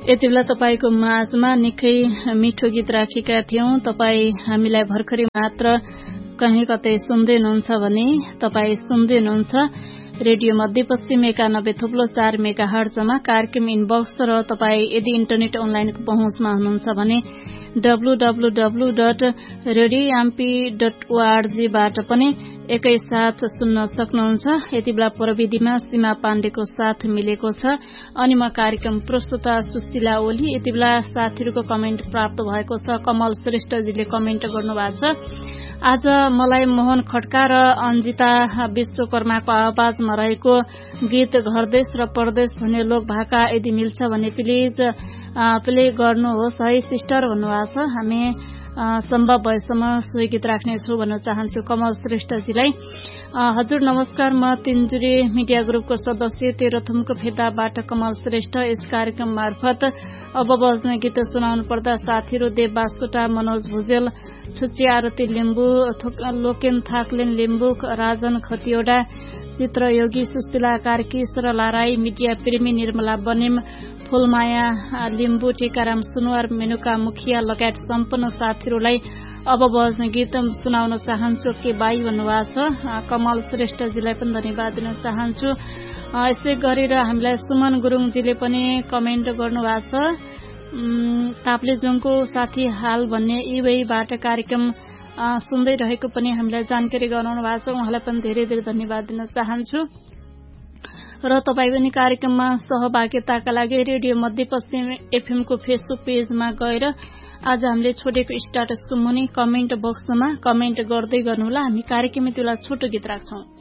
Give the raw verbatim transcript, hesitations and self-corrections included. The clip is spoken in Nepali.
यति बेला तपाईको माझमा निकै मिठो गीत राखेका थियौं। तपाई हामीलाई भर्खरै मात्र कहीँ कतै सुन्दै हुनुहुन्छ भने तपाई सुन्दै हुनुहुन्छ रेडियो मध्यपश्चिम एकानब्बे थुप्लो चार मेगा हर्जमा कार्यक्रम इनबक्स र तपाई यदि इन्टरनेट अनलाइनको पहुँचमा हुनुहुन्छ भने W W W dot radio MP dot ORG बाट पनि एकैसाथ सुन्न सक्नुहुन्छ। यति बेला प्रविधिमा सीमा पाण्डेको साथ मिलेको छ अनि म कार्यक्रम प्रस्तुता सुशीला ओली। यति बेला साथीहरूको कमेन्ट प्राप्त भएको छ। कमल श्रेष्ठजीले कमेन्ट गर्नुभएको छ, आज मलाई मोहन खड्का र अन्जिता विश्वकर्माको आवाजमा रहेको गीत घरदेश र परदेश भन्ने लोक भाका यदि मिल्छ भने प्लिज प्ले गर्नुहोस् है सिस्टर भन्नुभएको छ। हामी सम्भव भएसम्म सोही गीत राख्नेछु भन्न चाहन्छु कमल श्रेष्ठजीलाई। हजुर नमस्कार, म तिनजुरी मिडिया ग्रुपको सदस्य तेह्रथुमको फेदाबाट कमल श्रेष्ठ। यस कार्यक्रम मार्फत अब बज्ने गीत सुनाउनु पर्दा साथीहरू देव बास्कोटा, मनोज भुजेल, छुची आरती लिम्बू, लोकेन थाक्लेन लिम्बू, राजन खतिवडा, चित्रयोगी, सुशीला कार्की, सरला राई, मिडिया प्रेमी निर्मला बनेम, फूलमाया लिम्बू, टीकाराम सुनवार, मेनुका मुखिया लगायत सम्पूर्ण साथीहरूलाई अब बज्ने गीत सुनाउन चाहन्छु के बाई भन्नुभएको छ। कमल श्रेष्ठजीलाई पनि धन्यवाद दिन चाहन्छु। यसै गरेर हामीलाई सुमन गुरुङजीले पनि कमेन्ट गर्नुभएको छ। ताप्लेजुङको साथी हाल भन्ने इवेबाट कार्यक्रम सुन्दै रहेको पनि हामीलाई जानकारी गराउनु भएको छ। उहाँलाई पनि धेरै धेरै धन्यवाद दिन चाहन्छु। र तपाई पनि कार्यक्रममा सहभागिताका लागि रेडियो मध्यपश्चिम एफएमको फेसबुक पेजमा गएर आज हामीले छोडेको स्ट्याटसको मुनि कमेन्ट बक्समा कमेन्ट गर्दै गर्नुहोला। हामी कार्यक्रममा त्यसलाई छोटो गीत राख्छौं।